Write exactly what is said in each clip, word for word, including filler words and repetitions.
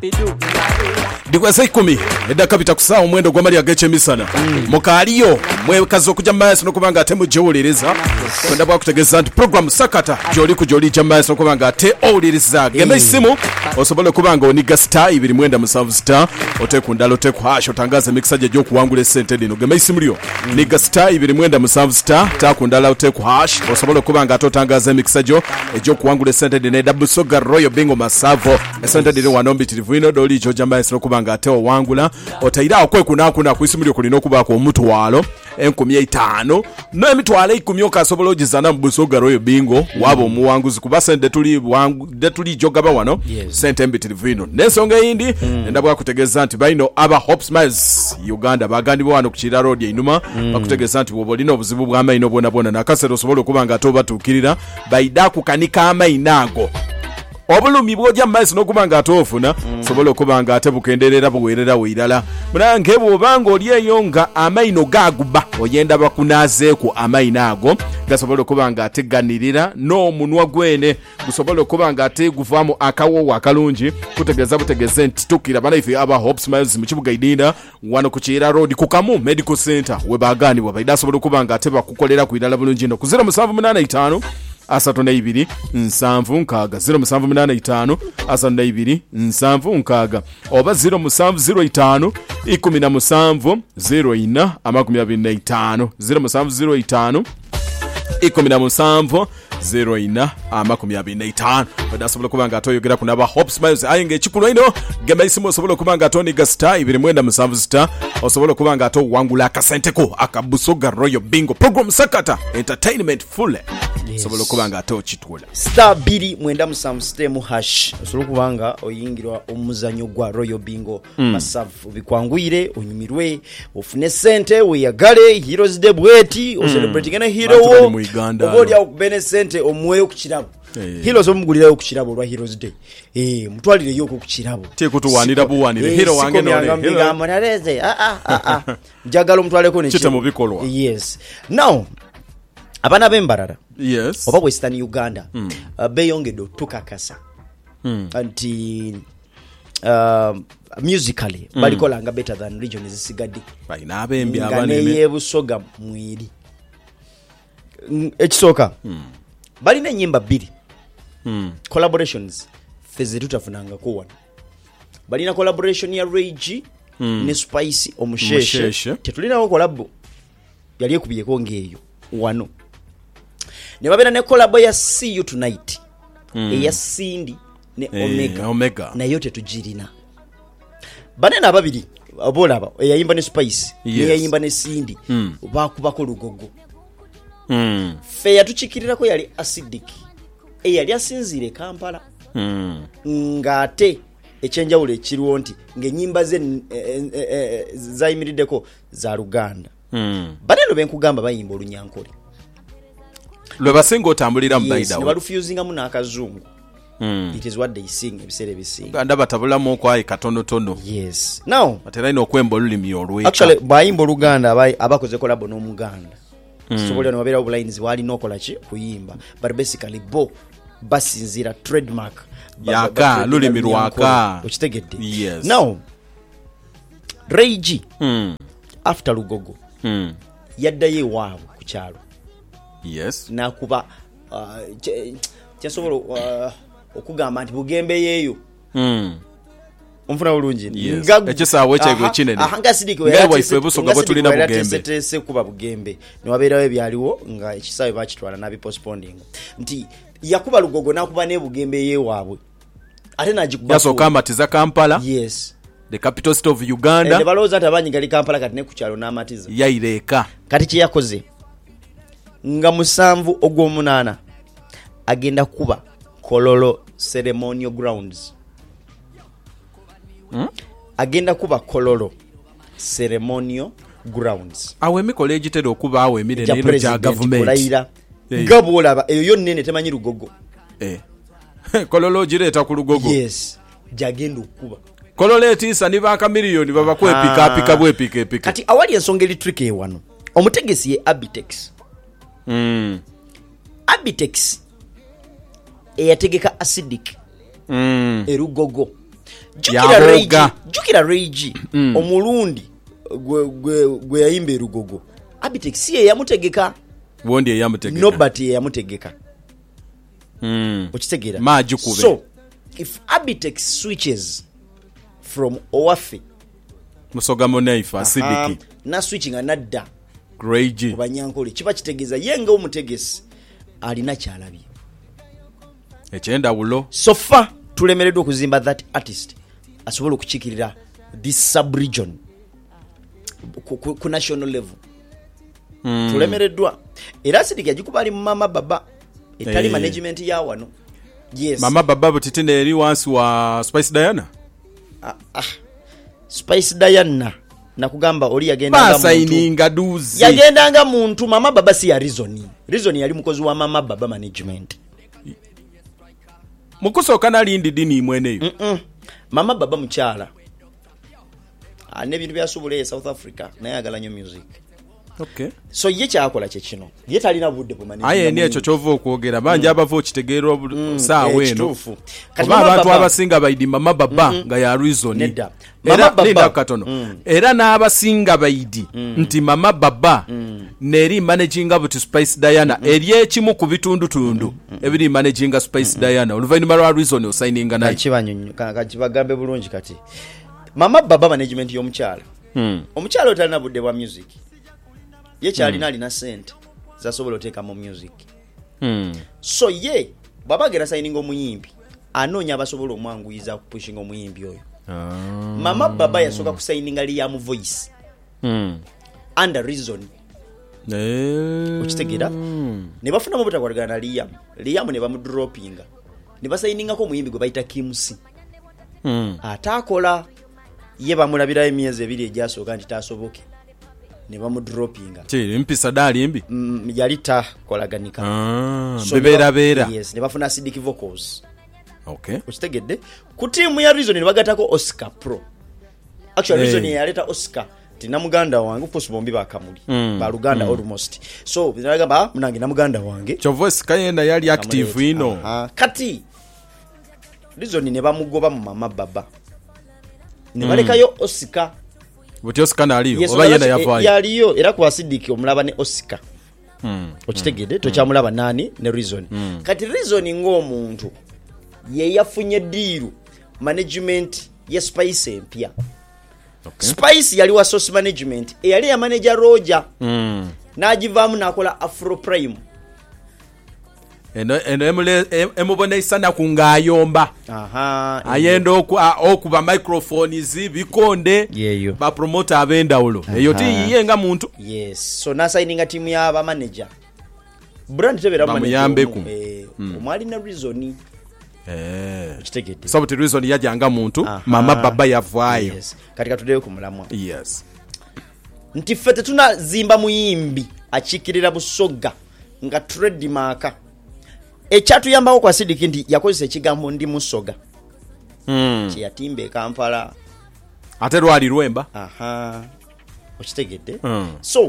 Dikwese ikumi edaka bitakusa omwendo gwa Maria Geche misana mm. Mukaliyo mwekazo okujja maaso nokubanga ate mujewuliriza kwenda bwa kutegeza nti program sakata joli kujoli jamaaso nokubanga ate owuliriza geme isimu osobola kubanga oniga star ibiri mwenda musanvu star otekundalo tekwash otangaza mixaje jo kuwangula sente dino geme isimu lyo mm. niga star ibiri mwenda musanvu star takundala otekwash osobola kubanga atotangaza mixaje ejo kuwangula sente dino double soga royal bingo masavo sente dino wanombi tilivino doli jo jamaaso nokubanga ate owangula otaira okwekuna kuna kuisimu lyo kulino kubako omutwalo enkumi itaano n'emitwalo ikumi okasobola ogizana mu busoga royo bingo wabo muwanguzi kuba sente tuli wangu de tuli jogaba wano yes. Sente mbitirivu n'ensonga yindi mm. ndabwa kutegeza nti baino aba Hope Smiles Uganda bagandi wano kuchira road inuma mm. bakutegeza nti bobolina obuzibu bwa amaino bona bona nakasero osobola kubanga atoba tukirira baida kukanika amainago obulumi bwojja maaso nokubanga atofuna mm. sobola okubanga ate bukenderera buwerera wirala munange bwobanga oli eyonga amaino gaguba oyenda bakunazeeko amaino ago gasobola okubanga ateganirira n'omunwa gwene gusobola okubanga ate guvaamu akawowo akalungi kutegeza butegeze nti tukira bana ife aba Hope Smiles mu kibuga Idinda wano ku Kira Road ku Kamu Medical Center webagani wabaida sobola okubanga ate bakukolera kwirala bulungi no ku zero seven eight five asatu na ibiri nsanvu nkaga zero seven eight five asatu na ibiri nsanvu nkaga oba zero seven zero five ikumi na musanvu zero ina amakumi abiri na itaano zero seven zero five ikumi na musanvu zero ina amakumi abiri na itaano badasobola kubanga atoyogera kunaba Hope Smiles ayenge chikulo ino gema isimu osobola kubanga atoni ga star ibiri mwenda musanvu star osobola kubanga ato wangula akasenteko akabusoga royal bingo program sakata entertainment full yes. Osobola kubanga ato chitula star biri mwenda musanvu stem hash osobola kubanga oyingirwa omuzanyo gwa royal bingo mm. masavu bikwangwire onyumirwe ofune sente weyagale heroes day bweti o celebrating na hero wo obodi akubene sente omweyo kukirabo hey. Heroes omugulira yo kukirabo lwa heroes day eh mutwalire yo kukirabo te kutuwanira buwanire hey, hero wange no hero mwareze a a a a njagalo mutwaleko ne chita mubikolwa yes now abana bembarara yes oba Western Uganda mm. uh, beyongedo tukakasa mm. anti uh, musically mm. balikolanga better than regions zisigadde baina abembi abanene yebusoga mwiri ekisoka mm. balina nyimba bbiri mm. collaborations feze tutafunanga ko wana balina collaboration ya Rage mm. ne Spice omusheshe tetulina collab yali ekubiyeko ngeyo wano ne babena ne collab ya See You Tonight mm. eya Cindy ne hey, Omega, Omega na yote tujirina banena babiri abolaba eyayimba ne Spice yes. eyayimba ne Cindy mm. bakubako lugogo mm. fe yatuchikirira ko yali Acidic eyali asinzire Kampala mm. ngate echenjawulo ekiriwo nti ngenyimba ze e, e, e, zayimirideko za Luganda mm. baneno benkugamba bayimba olunyankole lwe basinga otambulira yes, mbaida ne balufusinga mu nakazungu mm. it is what they sing ebisere bisinga anda batabulamu ko ayi katono tono yes now atera ino kwemba olulimi olweka actually bayimba Luganda abayi abakoze collab no Muganda mm. so bole no babera obulines wali nokola ki kuyimba but basically bo basinzira trademark yaka lulimi lwaka ukitegedde yes now Rage mm. after Lugogo mm. yaddaye waabo ku kyalo yes na kuba kyasobola uh, okugamba nti bugembe yeyo mm. umfuna bulungi yes. ekisawe kyegwe kinene ahanga sidiko yawe ife busoga botulina bugembe tese kuba bugembe ne waberawe byaliwo nga ekisawe bakitwala nabi postponing nti yakuba Lugogo nakuba ne bugembe yewaabwe ate najikuba yasoka amatiza Kampala yes the capital city of Uganda ne baloza tabanyi gali Kampala kati ne kukyalo n'amatiza yaireka kati kye yakoze nga musanvu ogw'omunana agenda kuba Kololo ceremonial grounds hmm? agenda kuba Kololo ceremonial grounds awe mikole ejitero okuba awe emirene ino kya government hey. Gabola eyo yonnene temanyi Lugogo eh Kololo jireta ku Lugogo yes jagenda okuba Kololo etisa ni baka miliyoni baba kwe pika pika bwe pika pika kati awali ensonga eli trick ewano omutegesi ye Abitex mm. Abitex eyategeka Acidic mm. erugogo jukira rage jukira rage mm. omulundi gwe gwe gwe yayimba erugogo Abitex si yamutegeka wondi yamutegeka nobody yamutegeka mm. okitegera maji kube so if Abitex switches from Owafi musoga monaifa acidity na switching anadda rage kubanyankole kiba kitegeza yenga omutegesi alina kyalabye ekyenda wulo sofa tulemereddwa okuzimba that artist asobola okukikirira this sub-region ku, ku, ku national level mm. tulemereddwa era Acidic yagikubali mu Mama Baba etali hey. management ya wano yes Mama Baba butitinde eri wansi wa Spice Diana ah, ah. Spice Diana nakugamba oli yagendanga muntu basaininga duzi yagendanga muntu Mama Baba si ya Reason Reason yali mukozi wa Mama Baba management mukusoka nalindi dini mweneyo mm -mm. Mama Baba mchala ane bintu byasobole e South Africa naye agala nyo music okay so ye kyakola kye kino ye talina budde bu management aye ndiye chochovo okwogera banja mm. abavo kitegeerwa mm. saa eh, weno kuba abantu abasinga bayidi Mama Baba mm -hmm. nga ya Reason Nedda. Mama Baba katono mm. era n'abasinga bayidi mm. nti Mama Baba mm. neri managing buti Spice Diana mm -hmm. eri ekimu ku bitundu tundu mm -hmm. ebiri managing Spice mm -hmm. Diana oluvannyuma lwa Reason osigninga naye kibanyonyo kakibagambe bulungi kati Mama Baba management y'omukyala mm. omukyala otalina budde bwa music ye kyalina alina sente zasobola oteeka mu music mm. so ye baba gera signing omuyimbi anoonya abasobola omwanguyiza kupushinga omuyimbi oyo ah. Mama Baba yasoka kusigninga Liam Voice mm. under Reason eh ukitegera ne bafuna mu butakwagana Liam Liam ne bamudroppinga ne basigninga ko omuyimbi gwe bayita Kimsi mm. atakola ye bamulabira emyezi ebiri ejasooka nti tasoboke ne bamudroppinga ti mpisa dali mbi mm, yali ta kolaganika ah so bebera bera yes ne bafuna Acidic vocals okay ukitegedde ku team ya Reason ne bagatako Oscar Pro actually hey. Reason yaleta Oscar tina muganda wange post bombi bakamuli mm. ba Luganda mm. almost so binagamba munange na muganda wange cho voice kayenda yali active ino aha kati Reason ne bamugoba mu Mama Baba ne balekayo mm. Oscar buti Oscar naliyo yes, oba yenda yavayo yaliyo era ku Acidic omulaba ne Oscar mm. okitegedde mm. tokyamulaba nani ne Reason mm. kati Reason ngo omuntu ye yafunye deal management ya Spice empya okay. Spice yali wa Source management e yali ya manager Roger mm. najivamu nakola Afro Prime eno eno emule emubone sana kungayomba aha ayendo oku okuba microphones bikonde yeyo ba promoter abenda ulo eyo ti yenga muntu yes so na signing team ya ba manager brand tebera manager eh mm. omwali na Reason eh kitegedde so but Reason yajanga muntu aha. Mama Baba yavayo yes katika tudeo kumulamwa yes nti fete tuna zimba muyimbi achikirira busoga nga trademark ekyatu yambako kwa Acidic ndi yakozesa ekigambo ndi musoga mm. kiyatimbe Kampala ate lwali Lwemba aha okitegedde mm. so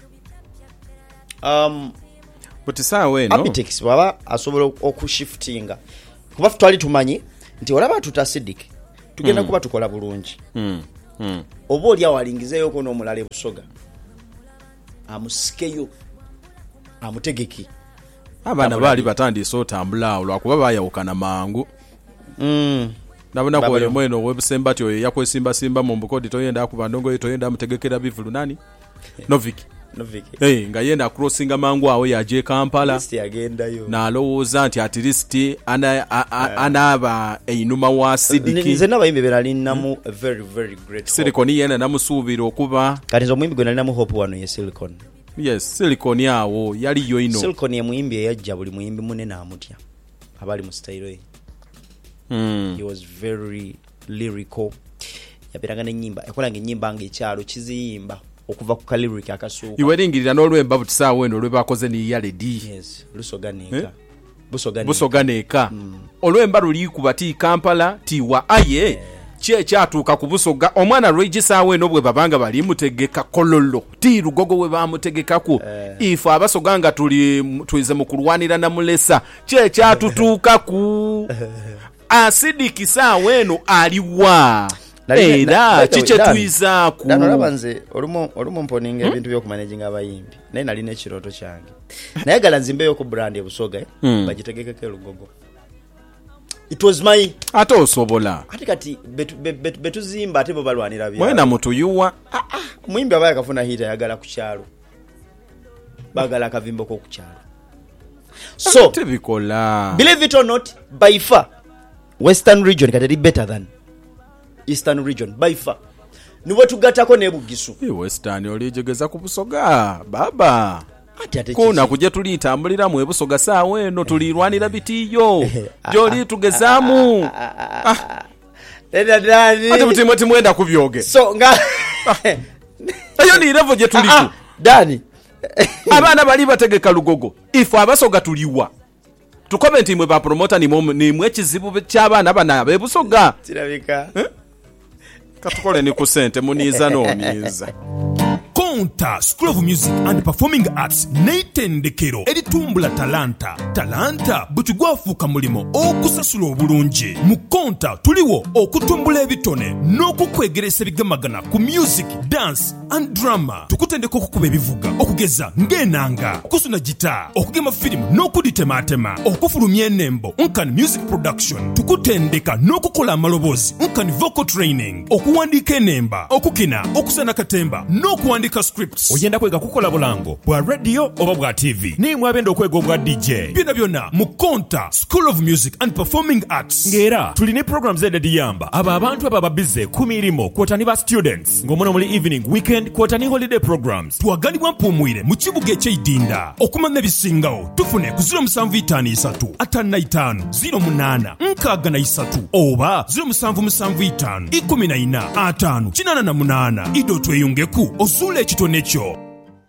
um but sawe no Abitex baba asobola okushiftinga kuba twali tumanyi nti olaba tuta Acidic tugenda mm. kuba tukola bulungi mm. mm. obo oli awalingizeyo ko n'omulale busoga amusikeyo amutegeki abana bali batandise otambula olwakuba bayawukana mangu mm. nabona ko ole mweno websembati oyo yakwesimba simba mu mbukodi toyenda ku bandongo toyenda mutegekera bivulu nani Novik Novik eh hey, nga yenda crossinga mangu awo yaje Kampala list yagenda yo na lowooza nti at least ana anaba einuma wa Acidic nze nabayimbe berali namu a very very great Silicon yena namusuubira okuba kati zo mwimbi gwe nali namu hope wano ye Silicon yes Silicon yawo yali yo ino Silicon ye mwimbi yajja buli mwimbi munene amutya abali mu style ye mm. he was very lyrical yabiranga n'ennyimba yakolanga ennyimba ng'ekyalo kiziyimba okuva ku lyric akasuuka iweringirira n'olwemba butisawo eno olwe bakoze ni yaledi yes lusoganeeka eh? busoganeeka busoganeeka mm. olwemba luli kubati Kampala tiwa aye yeah. kye kyatuuka ku busoga omwana regisawo eno bwe babanga bali mutegeka kololo ti Lugogo we bamutegekaku uh. ife abasoga nga tuli tuize mu kulwanira na mulesa kye kyatutuuka ku Acidic saawa eno aliwa era kikyetuyizaako nalabanze olumu olumu mponinga ebintu by'okumanaginga abayimbi naye nalina ekirooto kyange naye gala nzimbeyo ku brand ebusoga bagitegekeko elugogo. It was my ate osobola ate kati betuzimba ate bo balwanira bya mwena mutuyuwa muyimbi abaya kafuna hita yagala ku kyalo bagala kavimbo ko ku kyalo. So tebikola believe it or not, by far Western region kati better than Eastern region by far. Niwe tugatako ne Bugisu. E Western olijegeza ku Busoga baba. Kuna kuje tulitambulira mu Busoga saawa eno tulirwanira bitiyo. Joli tugezaamu. Dada dani. Ate mutimoti mwenda kubyoge. So nga ayo ni level je tuliku. Dani. Abana bali bategeka lugogo. Ifu Abasoga tuliwa. Tukomenti mwe ba promoter ni mwe ni mwe kizibu ky'abana bana be Busoga. Kirabika. Eh? Katukole ni kusente muniza noniza. Konta School of Music and Performing Arts neitendekero eritumbula talanta talanta butugwafuuka mulimo okusasula obulungi mu Konta tuliwo okutumbula ebitone n'okukwegeresa ebigamagana ku music, dance and drama. Tukutendeka okukuba ebivuga okugeza ng'enanga, okusuna gita, okugema firimu n'okuditematema, okufulumya ennembo nkani music production. Tukutendeka n'okukola amaloboozi nkani vocal training, okuwandiika ennemba, okukina, okusana katemba n'okuwandika scripts. Oyenda kwega kukola bulango bwa radio oba bwa T V ni mwabenda okwega obwa D J. Byonna byonna mu Konta School of Music and Performing Arts. Ngera tuline programs ediyamba aba abantu aba babize ku mirimo kwotani ba students ng'omuno muli evening, weekend kwotani holiday programs. Twagalibwa mpumwire mu kibuga eky'Idinda. Okumanya bisingawo tufune ku zero seven five three atana itaano zero munana nkaaga na isatu oba zero seven seven five ikumi na ina ataano kinana na munana. Ido tweyungeku osule ekitone kyo.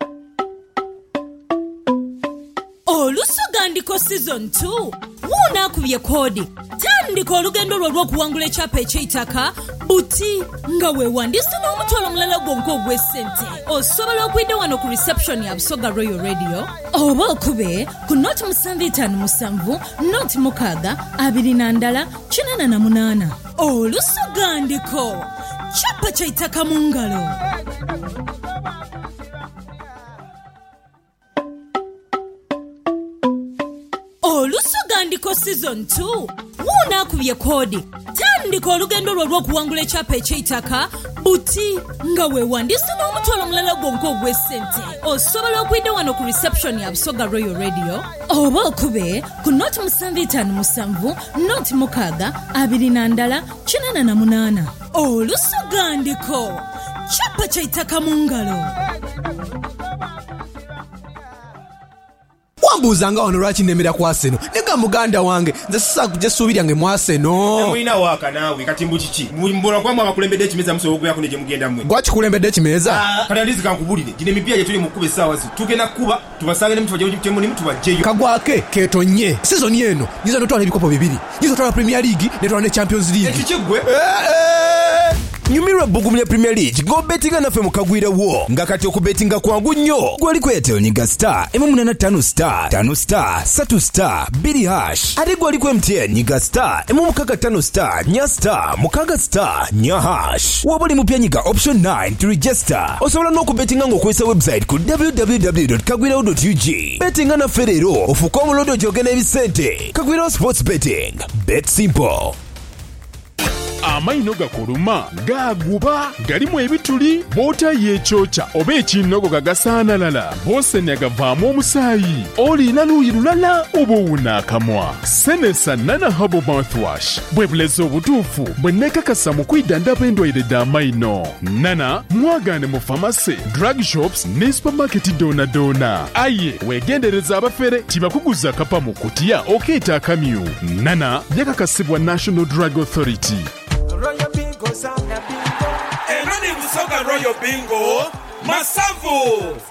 Olusogandiko season two wuna kubye kodi tandika olugendo lwo lw'okuwangula ekyapa eky'eitaka buti nga weewandisa n'omutwalo mulala gwonka ogw'essente. Osobola okuyita wano ku reception ya Busoga Royal Radio oba okube ku noti musanvu itaano musanvu noti mukaaga abiri na ndala kinana na munana. Olusogandiko kyapa ky'eitaka mu ngalo. Olusogandiko season two wuna kubye kodi tandika olugendo lwo lw'okuwangula ekyapa eky'eitaka buti nga weewandisa n'omutwalo mulala gwonka ogw'essente. Osobola okuyita wano ku reception ya Busoga Royal Radio oba okube ku noti musanvu itaano musanvu noti mukaaga abiri na ndala kinana na munana. Olusogandiko kyapa ky'eitaka mu ngalo. Wambuzanga ono lwaki nemera ku Arsenal nega muganda wange nze sisa kuje subira nge mu Arsenal. Mulina waka nawe kati mbukichi mbona kwa mwakulembedde ekimeza musobogo yakune je mugenda mwe gwachi kulembedde ekimeza kana ndizi kankubulire gine mipya je tuli mu kube sawa zi tugena kuba tubasange ne mtu baje mu mtu bajeyo kagwake ketonye season yeno nizo notwala ebikopo bibiri nizo twala Premier League ne twala Champions League ekikigwe Nyumirwa bugumya Premier League go bettinga nafe mukagwira wo nga kati okubettinga kwangu nnyo gwali kwetero nyinga star emu munana ttaano star ttaano star ssatu star bbiri hash ate gwali ku M T N nyinga star emu mukaaga ttaano star nnya star mukaaga star nnya hash woba oli mupya nyiga option nine to register. Osobola n'okubettinga ng'okozesa website ku w w w dot kagwirawo dot u g. Bettinga naffe leero ofuuke omulondo gy'ogenda ebisente. Kagwirawo sports betting, bet simple. Amaino gakuluma gaguba galimu ebituli bota yechocha oba ekinogo gagasaana lala bose negavaamu omusaayi olina luuyi lulala oba owuna akamwa. Senesa Nana Herbal Mouthwash bwe bulezi obutuufu bwe nekakasa mu kwidandaba endwaire d'amaino. Nana mwagaane mu famasi, drug shops ne supermarket doona doona. Aye wegendereza abafere tibakuguza kapa mu kutiya okeeta akamyu. Nana yakakasibwa National Drug Authority. Royal Bingo, Zambia Bingo. Enani Busoga Royal Bingo, Masavu. Utizana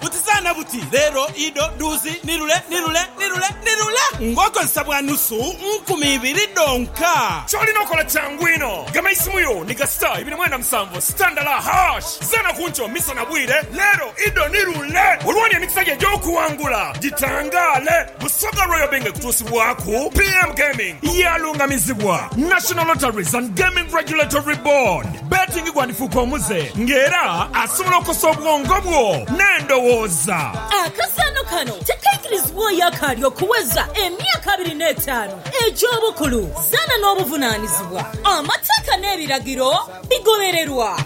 bwana buti lero ido duzi nirule nirule nirule nirule ngokozesa bwa nusu nkumi ibiri donka kyolina okola kyangwino gama isimu yo ni gasta ibiri mwenda musanvu standala hash zana kuncho misa na bwire lero ido nirule olwani emikisa gye gy'okuwangula gitangale busoga royal benge kutuusibwaku P M Gaming yalungamizibwa National Lotteries and Gaming Regulatory Board betting igwandifuka omuze ngera asobola okukosa obwongo bwo n'endowooza akasano kano tekaikirizibwa yakali okuweza emyaka abiri n'etaano egy'obukulu zana n'obuvunaanyizibwa amateeka n'ebiragiro bigobererwa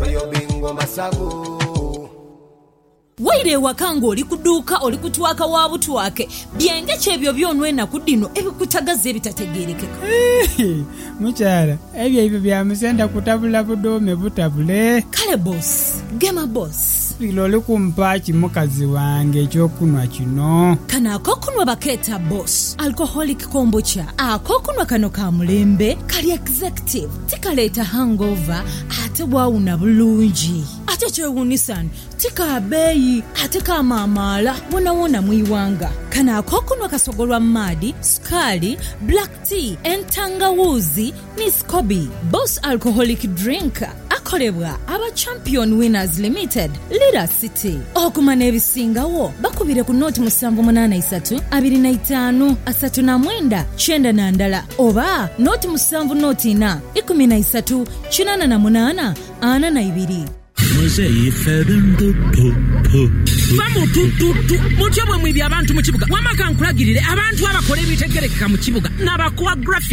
waire ewaka ng'oli ku dduuka oli kutwaka wa butwake byenge kyebyo byonwa ennaku ddino ebikutagaza ebitategeerekeka mukyala ebyo ebyo byamusenda kutabula budoome butabule kale boss gema boss biro oli kumpaaki mukazi wange ekyokunwa kino kano akokunwa bakeeta boss alcoholic kombucha akokunwa kano ka mulembe kali executive tikaleeta hangover ate bwawuna bulungi ate kyewuunisani tikabeeyi ate kamamaala wonawona mu iwanga kano akokunwa kasogolwa maadi sukaali black tea entangawuuzi ne scoby boss alcoholic drink akolebwa aba champion winners limited Lira City okumana ebisingawo bakubire ku noti musanvu munana isatu abiri na itaano asatu na mwenda kyenda na ndala oba noti musanvu noti na ikumi na isatu kinana na munana ana na ibiri bamutututu mutyo bwe mwibya abantu mu kibuga wamaka nkulagirire abantu abakola ebitegerekeka mu kibuga n'abakuwa graphic